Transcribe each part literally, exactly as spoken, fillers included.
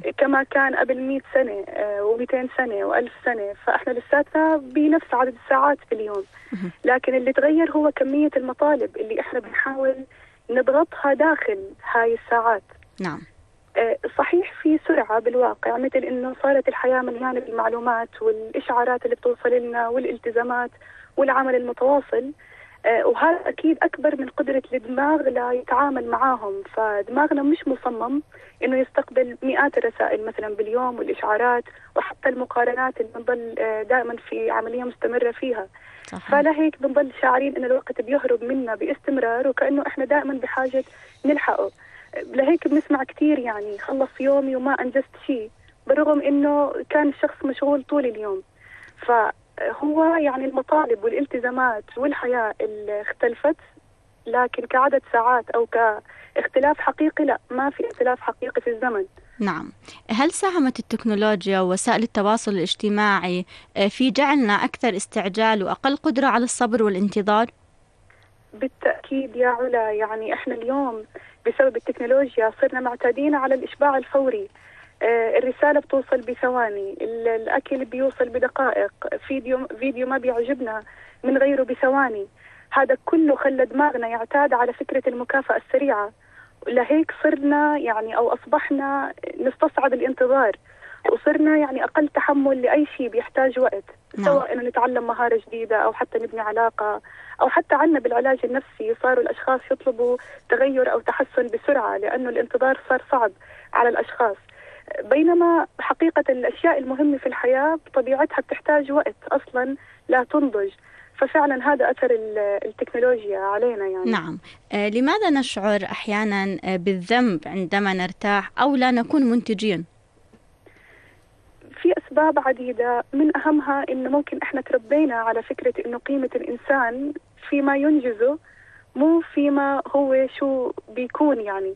كما كان قبل مئة سنة ومئتين سنة وألف سنة، فإحنا لساتنا بنفس عدد الساعات في اليوم. لكن اللي تغير هو كمية المطالب اللي إحنا بنحاول نضغطها داخل هاي الساعات. نعم. صحيح في سرعة بالواقع، مثل إنه صارت الحياة مليانة بالمعلومات والإشعارات اللي بتوصل لنا والالتزامات والعمل المتواصل، وهذا أكيد أكبر من قدرة الدماغ ليتعامل معاهم. فدماغنا مش مصمم إنه يستقبل مئات الرسائل مثلا باليوم والإشعارات وحتى المقارنات اللي بنضل دائما في عملية مستمرة فيها. صحيح. فلهيك بنضل شاعرين إن الوقت بيهرب منا باستمرار وكأنه إحنا دائما بحاجة نلحقه. لهيك بنسمع كتير يعني خلص يومي وما أنجزت شيء، بالرغم إنه كان الشخص مشغول طول اليوم. فهو يعني المطالب والالتزامات والحياة اللي اختلفت، لكن كعدد ساعات أو كاختلاف حقيقي لا، ما في اختلاف حقيقي في الزمن. نعم. هل ساهمت التكنولوجيا ووسائل التواصل الاجتماعي في جعلنا أكثر استعجال وأقل قدرة على الصبر والانتظار؟ بالتأكيد يا علا، يعني إحنا اليوم بسبب التكنولوجيا صرنا معتادين على الإشباع الفوري. آه الرسالة بتوصل بثواني، الأكل بيوصل بدقائق، فيديو فيديو ما بيعجبنا من غيره بثواني. هذا كله خلى دماغنا يعتاد على فكرة المكافأة السريعة، لهيك صرنا يعني أو أصبحنا نستصعب الانتظار، وصرنا يعني أقل تحمل لأي شيء بيحتاج وقت. نعم. سواء إنه نتعلم مهارة جديدة أو حتى نبني علاقة، أو حتى عنا بالعلاج النفسي صاروا الأشخاص يطلبوا تغير أو تحسن بسرعة، لأنه الانتظار صار صعب على الأشخاص. بينما حقيقة الأشياء المهمة في الحياة بطبيعتها بتحتاج وقت أصلا لا تنضج. ففعلا هذا أثر التكنولوجيا علينا يعني. نعم. آه لماذا نشعر أحيانا بالذنب عندما نرتاح أو لا نكون منتجين؟ في أسباب عديدة، من أهمها إنه ممكن إحنا تربينا على فكرة إنه قيمة الإنسان فيما ينجزه مو فيما هو شو بيكون يعني.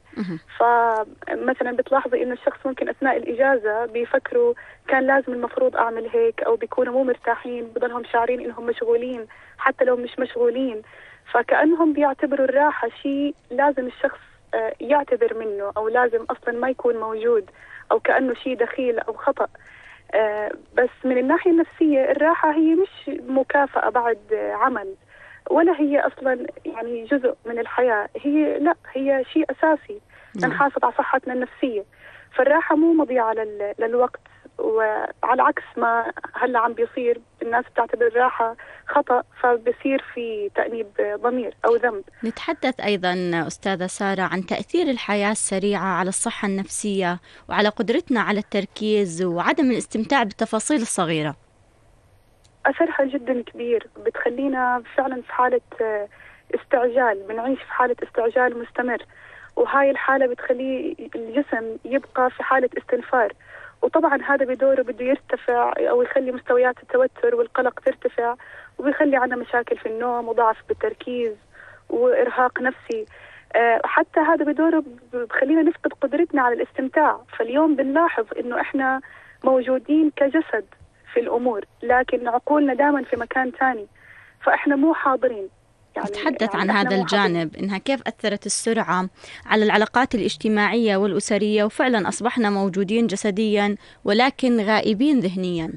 فمثلا بتلاحظي إنه الشخص ممكن أثناء الإجازة بيفكروا كان لازم المفروض أعمل هيك، أو بيكونوا مو مرتاحين بضلهم شاعرين إنهم مشغولين حتى لو مش مشغولين. فكأنهم بيعتبروا الراحة شيء لازم الشخص يعتذر منه، أو لازم أصلا ما يكون موجود، أو كأنه شيء دخيل أو خطأ. آه بس من الناحية النفسية الراحة هي مش مكافأة بعد آه عمل، ولا هي أصلا يعني جزء من الحياة، هي لا، هي شيء أساسي نحافظ على صحتنا النفسية. فالراحة مو مضيعة للوقت، وعلى عكس ما هلا عم بيصير الناس بتعتبر الراحة خطأ، فبصير في تأنيب ضمير أو ذنب. نتحدث أيضا أستاذة سارة عن تأثير الحياة السريعة على الصحة النفسية وعلى قدرتنا على التركيز وعدم الاستمتاع بالتفاصيل الصغيرة. أثرها جدا كبير، بتخلينا فعلا في حالة استعجال، بنعيش في حالة استعجال مستمر، وهاي الحالة بتخلي الجسم يبقى في حالة استنفار. وطبعا هذا بدوره بده يرتفع أو يخلي مستويات التوتر والقلق ترتفع، وبيخلي عنا مشاكل في النوم وضعف بالتركيز وإرهاق نفسي. أه حتى هذا بدوره بخلينا نفقد قدرتنا على الاستمتاع. فاليوم بنلاحظ إنه إحنا موجودين كجسد في الأمور، لكن عقولنا دائما في مكان تاني، فإحنا مو حاضرين. يعني نتحدث يعني عن هذا الجانب، إنها كيف أثرت السرعة على العلاقات الاجتماعية والأسرية، وفعلا أصبحنا موجودين جسديا ولكن غائبين ذهنيا.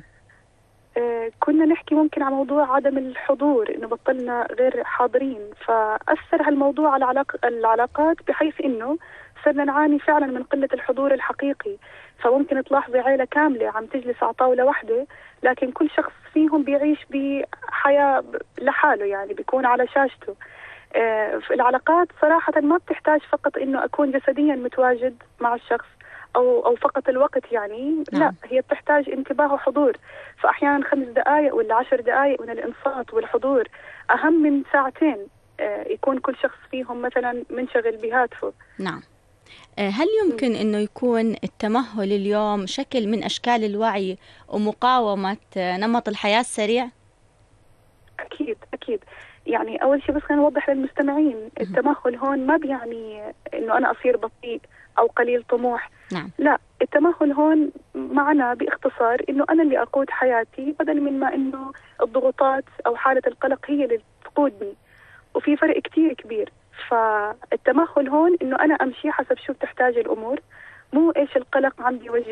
آه كنا نحكي ممكن عن موضوع عدم الحضور، إنه بطلنا غير حاضرين، فأثر هالموضوع على علاق العلاقات بحيث إنه صرنا نعاني فعلا من قلة الحضور الحقيقي. فممكن تلاحظي عائلة كاملة عم تجلس على طاولة واحدة، لكن كل شخص فيهم بيعيش بحياة لحاله، يعني بيكون على شاشته. آه العلاقات صراحة ما بتحتاج فقط إنه أكون جسديا متواجد مع الشخص أو أو فقط الوقت يعني. نعم. لا، هي بتحتاج انتباه وحضور. فأحيانا خمس دقائق ولا عشر دقائق من الإنصات والحضور أهم من ساعتين آه يكون كل شخص فيهم مثلا منشغل بهاتفه. نعم. هل يمكن أنه يكون التمهل اليوم شكل من أشكال الوعي ومقاومة نمط الحياة السريع؟ أكيد أكيد. يعني أول شيء بس خلينا نوضح للمستمعين، التمهل هون ما بيعني أنه أنا أصير بطيء أو قليل طموح. نعم. لا، التمهل هون معناه باختصار أنه أنا اللي أقود حياتي، بدل من ما أنه الضغوطات أو حالة القلق هي اللي تقودني. وفي فرق كتير كبير. فالتمهل هون إنه أنا أمشي حسب شو بتحتاج الأمور، مو إيش القلق عم بيوجه